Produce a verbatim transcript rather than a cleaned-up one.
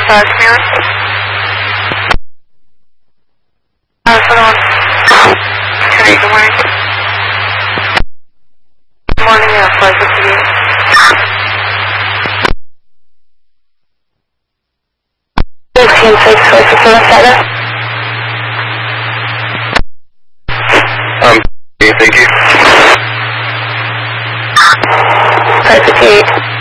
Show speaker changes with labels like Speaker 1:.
Speaker 1: five zero. How's it on? Hey, good morning. Good morning, yeah, five fifty-eight. fifteen six four six seven seven.
Speaker 2: Um, thank you.
Speaker 1: five fifty-eight.